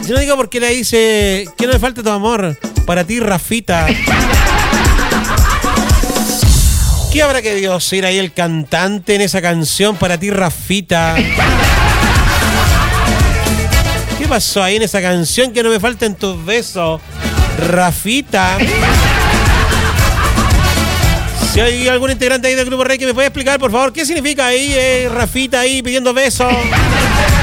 Yo no digo porque le dice que no me falta tu amor. Para ti, Rafita. ¿Qué habrá que Dios ir ahí el cantante en esa canción? Para ti, Rafita. ¿Qué pasó ahí en esa canción? Que no me falten tus besos, Rafita. Si hay algún integrante ahí del Grupo Rey que me puede explicar, por favor, ¿qué significa ahí, Rafita ahí pidiendo besos?